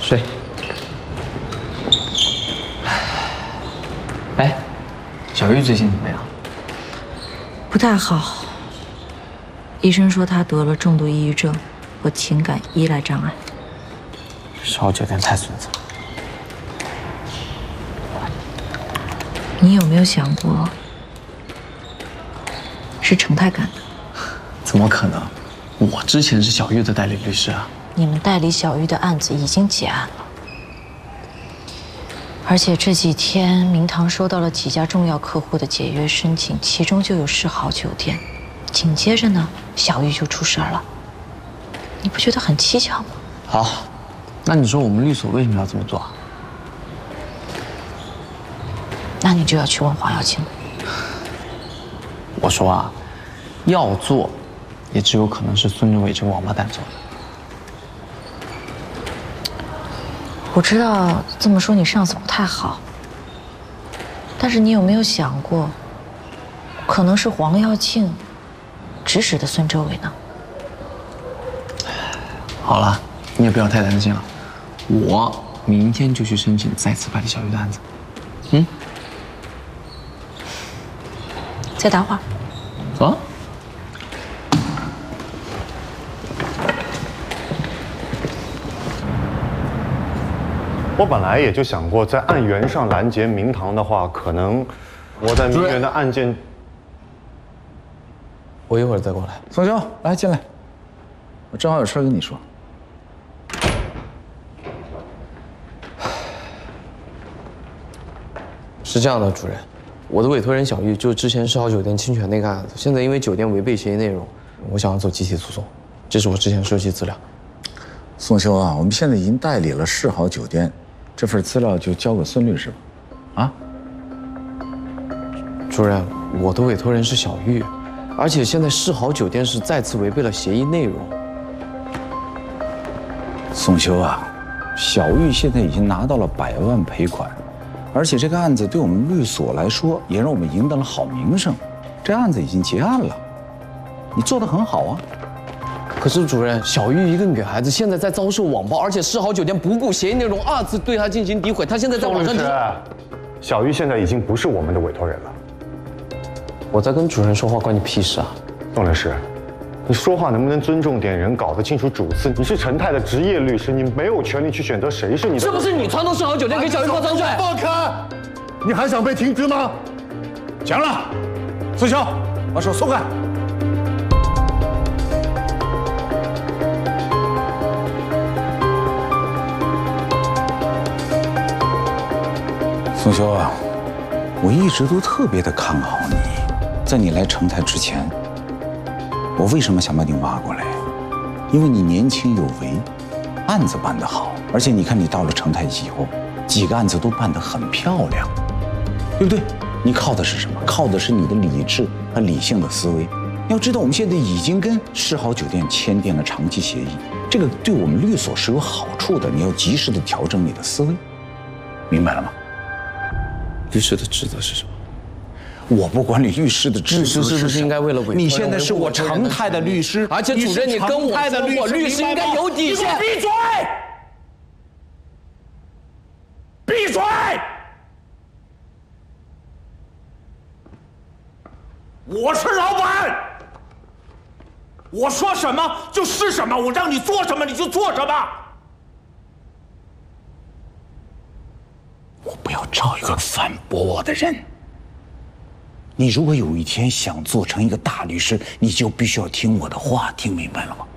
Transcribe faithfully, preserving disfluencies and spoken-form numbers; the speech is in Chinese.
睡。哎，小玉最近怎么样？ 不太好。医生说她得了重度抑郁症和情感依赖障碍。 世豪酒店太孙子了。 你有没有想过，是程泰干的？ 怎么可能？我之前是小玉的代理律师啊。 你们代理小玉的案子已经结案了，而且这几天明堂收到了几家重要客户的解约申请，其中就有世豪酒店。紧接着呢，小玉就出事儿了。你不觉得很蹊跷吗？ 好，那你说我们律所为什么要这么做啊？ 那你就要去问黄耀庆。 我说啊，要做，也只有可能是孙志伟这个王八蛋做的。 我知道这么说你上司不太好，但是你有没有想过，可能是黄耀庆指使的孙周伟呢？ 好了，你也不要太担心了，我明天就去申请再次办理小玉的案子。嗯。 再打会儿。 走啊。 我本来也就想过，在案源上拦截明堂的话，可能我在明媛的案件。 我一会儿再过来。 宋修，来进来，我正好有事跟你说。 是这样的，主任，我的委托人小玉就是之前世豪酒店侵权那个案子，现在因为酒店违背协议内容，我想要走集体诉讼，这是我之前收集资料。 宋修啊，我们现在已经代理了世豪酒店，这份资料就交给孙律师吧。啊， 主任，我的委托人是小玉，而且现在世豪酒店是再次违背了协议内容。 宋修啊，小玉现在已经拿到了百万赔款，而且这个案子对我们律所来说也让我们赢得了好名声，这案子已经结案了，你做得很好啊。 可是主任，小玉一个女孩子现在在遭受网暴，而且世豪酒店不顾协议内容，二次对她进行诋毁，她现在在网上。 宋律师，小玉现在已经不是我们的委托人了。 我在跟主任说话，关你屁事啊！ 宋律师，你说话能不能尊重点人，搞得清楚主次？你是陈泰的职业律师，你没有权利去选择谁是你的。 是不是你串通世豪酒店给小玉泼脏水？ 放开！你还想被停职吗？ 行了，孙修，把手松开。宋修啊，我一直都特别的看好你。在你来成泰之前，我为什么想把你挖过来？因为你年轻有为，案子办得好，而且你看你到了成泰以后，几个案子都办得很漂亮，对不对？你靠的是什么？靠的是你的理智和理性的思维。要知道，我们现在已经跟世豪酒店签订了长期协议，这个对我们律所是有好处的。你要及时的调整你的思维，明白了吗？ 律师的职责是什么？ 我不管你律师的职责是什么， 律师是不是应该为了委托人？ 你现在是我成泰的律师， 而且主任，你跟我说过，律师应该有底线。 闭嘴！闭嘴！ 我是老板，我说什么就是什么，我让你做什么你就做什么。 我不要找一个反驳我的人。你如果有一天想做成一个大律师，你就必须要听我的话，听明白了吗？